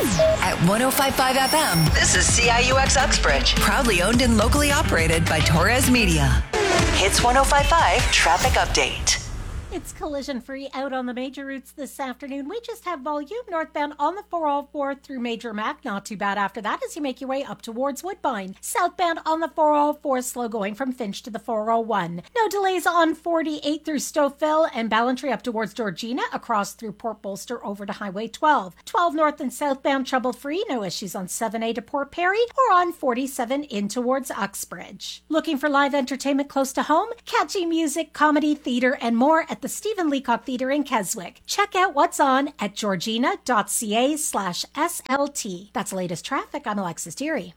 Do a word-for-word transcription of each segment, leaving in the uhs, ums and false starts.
At one oh five point five F M, this is C I U X Uxbridge. Proudly owned and locally operated by Torres Media. Hits one oh five point five Traffic Update. It's collision-free out on the major routes this afternoon. We just have volume northbound on the four oh four through Major Mac. Not too bad after that as you make your way up towards Woodbine. Southbound on the four oh four, slow going from Finch to the four oh one. No delays on forty-eight through Stouffville and Ballantrae up towards Georgina, across through Port Bolster over to Highway twelve. twelve north and southbound trouble-free. No issues on seven A to Port Perry or on forty-seven in towards Uxbridge. Looking for live entertainment close to home? Catchy music, comedy, theatre, and more at the Stephen Leacock Theatre in Keswick. Check out what's on at georgina.ca slash SLT. That's the latest traffic. I'm Alexis Deary.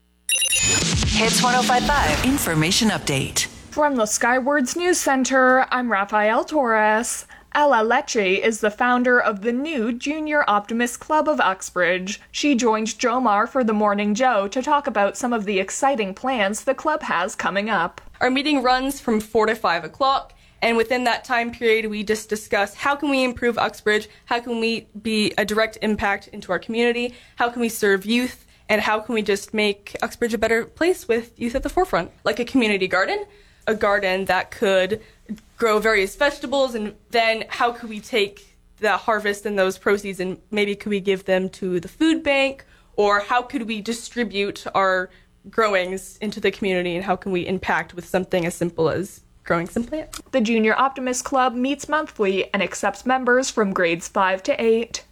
Hits one oh five point five Information Update. From the Skywards News Center, I'm Rafael Torres. Ella Lecce is the founder of the new Junior Optimist Club of Uxbridge. She joined Jomar for the Morning Joe to talk about some of the exciting plans the club has coming up. Our meeting runs from four to five o'clock. And within that time period, we just discuss how can we improve Uxbridge, how can we be a direct impact into our community, how can we serve youth, and how can we just make Uxbridge a better place with youth at the forefront. Like a community garden, a garden that could grow various vegetables, and then how could we take the harvest and those proceeds and maybe could we give them to the food bank, or how could we distribute our growings into the community, and how can we impact with something as simple as growing some plants. The Junior Optimist Club meets monthly and accepts members from grades five to eight.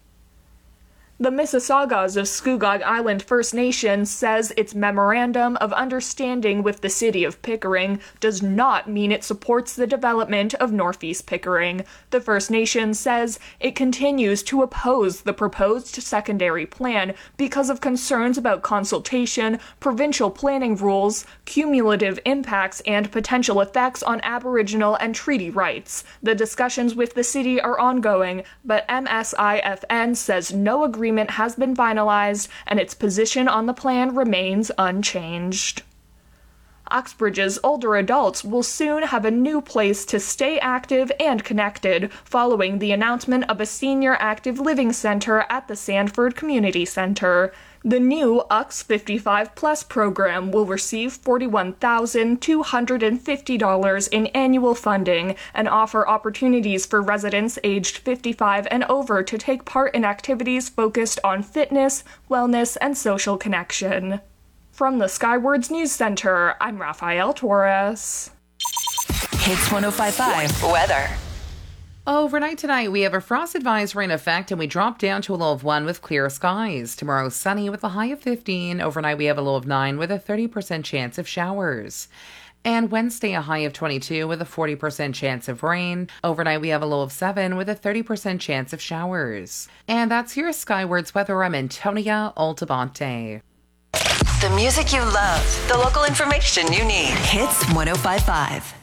The Mississaugas of Scugog Island First Nation says its memorandum of understanding with the city of Pickering does not mean it supports the development of Northeast Pickering. The First Nation says it continues to oppose the proposed secondary plan because of concerns about consultation, provincial planning rules, cumulative impacts, and potential effects on Aboriginal and treaty rights. The discussions with the city are ongoing, but M S I F N says no agreement has been finalized and its position on the plan remains unchanged. Uxbridge's older adults will soon have a new place to stay active and connected following the announcement of a senior active living center at the Sandford Community Center. The new U X fifty-five plus program will receive forty-one thousand two hundred fifty dollars in annual funding and offer opportunities for residents aged fifty-five and over to take part in activities focused on fitness, wellness, and social connection. From the Skywards News Center, I'm Rafael Torres. Hits one oh five point five Weather. Overnight tonight, we have a frost advisory in effect and we drop down to a low of one with clear skies. Tomorrow, sunny with a high of fifteen. Overnight, we have a low of nine with a thirty percent chance of showers. And Wednesday, a high of twenty-two with a forty percent chance of rain. Overnight, we have a low of seven with a thirty percent chance of showers. And that's your Skywards weather. I'm Antonia Altabante. The music you love, the local information you need. Hits one oh five point five.